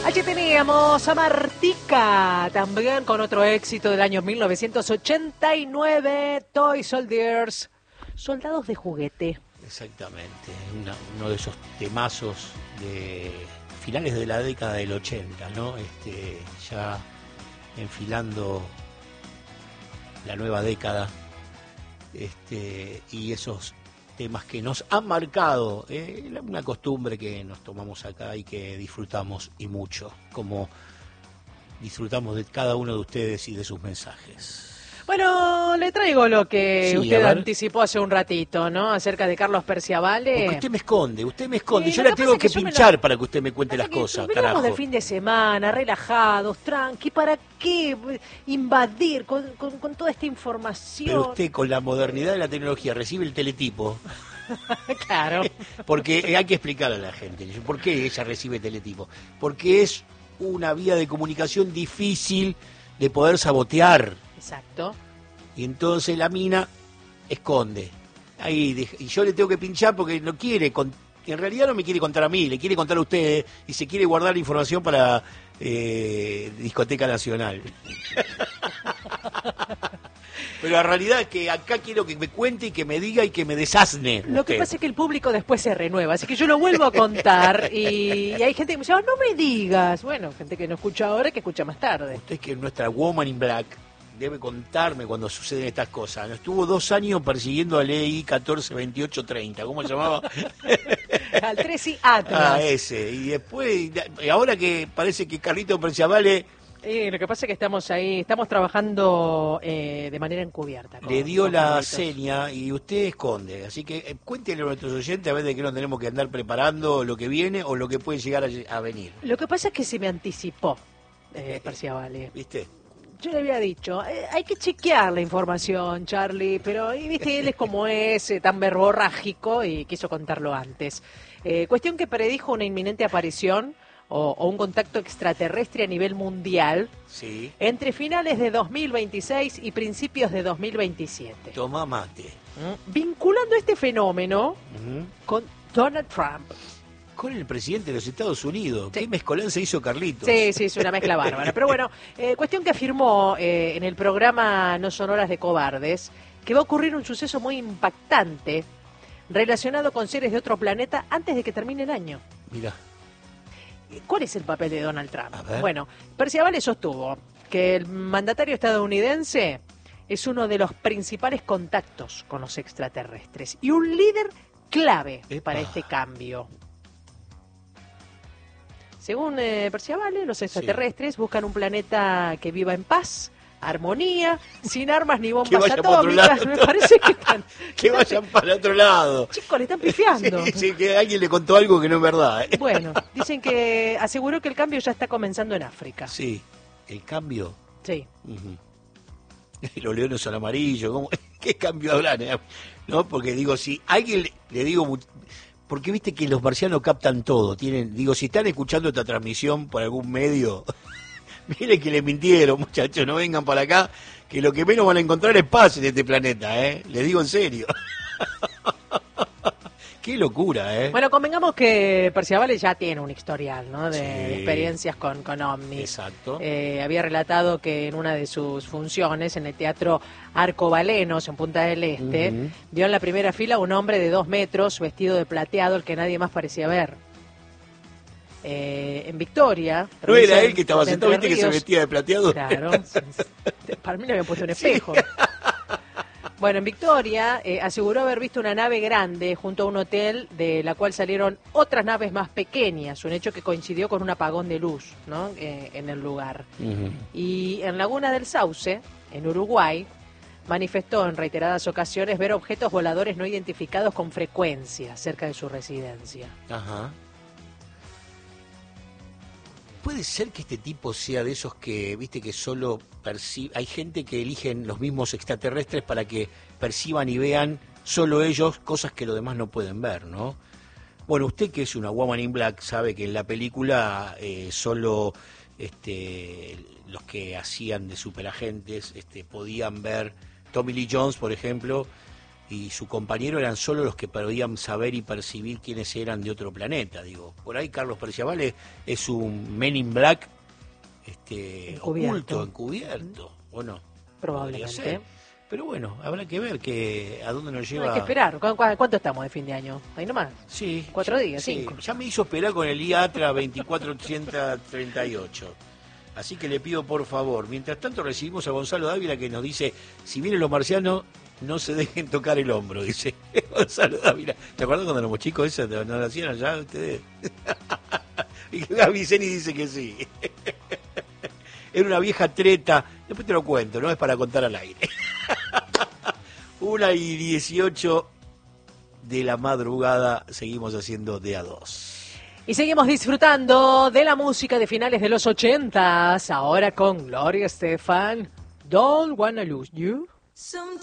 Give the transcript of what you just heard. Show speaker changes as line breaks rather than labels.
Allí teníamos a Martika, también con otro éxito del año 1989, Toy Soldiers, Soldados de Juguete.
Exactamente, uno de esos temazos de finales de la década del 80, ¿no? Ya enfilando la nueva década, y esos temas que nos han marcado, una costumbre que nos tomamos acá y que disfrutamos y mucho, como disfrutamos de cada uno de ustedes y de sus mensajes.
Bueno, le traigo lo que
Sí,
usted anticipó hace un ratito, ¿no? Acerca de Carlos Perciavale.
Porque usted me esconde.
Sí,
yo la tengo que pinchar para que usted me cuente las cosas, carajo.
Venimos de fin de semana, relajados, tranqui, ¿para qué invadir con toda esta información?
Pero usted, con la modernidad de la tecnología, recibe el teletipo.
Claro.
Porque hay que explicarle a la gente por qué ella recibe teletipo. Porque es una vía de comunicación difícil de poder sabotear.
Exacto.
Y entonces la mina esconde. Y yo le tengo que pinchar porque no quiere, en realidad no me quiere contar a mí, le quiere contar a ustedes y se quiere guardar la información para Discoteca Nacional. Pero la realidad es que acá quiero que me cuente y que me diga y que me desasne.
Lo que pasa es que el público después se renueva, así que yo lo vuelvo a contar y hay gente que me dice, no me digas. Bueno, gente que no escucha ahora, que escucha más tarde.
Usted, que es nuestra Woman in Black, debe contarme cuando suceden estas cosas. Estuvo 2 años persiguiendo a Ley 142830, ¿cómo se llamaba?
Al 3 y Atlas.
Ah, ese. Y después, ahora que parece que Carlito Perciavale...
lo que pasa es que estamos ahí, estamos trabajando de manera encubierta.
Le dio la seña y usted esconde. Así que cuéntenle a nuestros oyentes a ver de qué nos tenemos que andar preparando, lo que viene o lo que puede llegar a venir.
Lo que pasa es que se me anticipó, Perciavale.
¿Viste?
Yo le había dicho, hay que chequear la información, Charlie, pero viste, él es como es, tan verborrágico y quiso contarlo antes. Cuestión que predijo una inminente aparición o un contacto extraterrestre a nivel mundial,
sí,
entre finales de 2026 y principios de 2027.
Toma mate.
Vinculando este fenómeno con Donald Trump.
Con el presidente de los Estados Unidos. Sí. ¿Qué mezcolanza hizo Carlitos?
Sí, es una mezcla bárbara. Pero bueno, cuestión que afirmó en el programa No Son Horas de Cobardes que va a ocurrir un suceso muy impactante relacionado con seres de otro planeta antes de que termine el año.
Mira.
¿Cuál es el papel de Donald Trump? Bueno, Perciavale sostuvo que el mandatario estadounidense es uno de los principales contactos con los extraterrestres y un líder clave para este cambio. Según Perciavale, los extraterrestres buscan un planeta que viva en paz, armonía, sin armas ni bombas atómicas. Me parece que
vayan para otro lado.
Chicos, le están pifiando.
Sí, que alguien le contó algo que no es verdad.
Bueno, dicen que aseguró que el cambio ya está comenzando en África.
Sí, el cambio.
Sí.
Los leones son amarillos. ¿Cómo? ¿Qué cambio hablan? ¿No? Porque digo, si alguien le digo... Porque viste que los marcianos captan todo. Si están escuchando esta transmisión por algún medio, miren que le mintieron, muchachos, no vengan para acá, que lo que menos van a encontrar es paz en este planeta, les digo en serio. Qué locura,
Bueno, convengamos que Perciavale ya tiene un historial, ¿no? De experiencias con ovnis.
Exacto.
Había relatado que en una de sus funciones, en el Teatro Arcobalenos, en Punta del Este, vio en la primera fila un hombre de 2 metros, vestido de plateado, el que nadie más parecía ver. En Victoria...
¿No era él que estaba sentado, viste, que se vestía de plateado?
Claro. Para mí le había puesto un espejo. Sí. Bueno, en Victoria aseguró haber visto una nave grande junto a un hotel de la cual salieron otras naves más pequeñas, un hecho que coincidió con un apagón de luz, ¿no? En el lugar. Y en Laguna del Sauce, en Uruguay, manifestó en reiteradas ocasiones ver objetos voladores no identificados con frecuencia cerca de su residencia.
Ajá. ¿Puede ser que este tipo sea de esos que, viste, que solo percibe? Hay gente que eligen los mismos extraterrestres para que perciban y vean solo ellos cosas que los demás no pueden ver, ¿no? Bueno, usted que es una Woman in Black sabe que en la película solo los que hacían de superagentes podían ver. Tommy Lee Jones, por ejemplo, y su compañero eran solo los que podían saber y percibir quiénes eran de otro planeta. Digo, por ahí Carlos Perciabal es un Men in Black oculto, encubierto, ¿o no?
Probablemente.
Pero bueno, habrá que ver a dónde nos lleva.
Hay que esperar. ¿Cuánto estamos de fin de año? Ahí nomás.
Sí.
4 días,
sí.
5.
Ya me hizo esperar con el IATRA 24838. Así que le pido por favor, mientras tanto recibimos a Gonzalo Dávila que nos dice, si vienen los marcianos, no se dejen tocar el hombro, dice Gonzalo Dávila. ¿Te acuerdas cuando éramos chicos eso? ¿No lo hacían allá ustedes? Y Gaby Zeni dice que sí. Era una vieja treta, después te lo cuento, no es para contar al aire. 1:18 de la madrugada, seguimos haciendo de a dos.
Y seguimos disfrutando de la música de finales de los 80s, ahora con Gloria Estefan, Don't Wanna Lose You.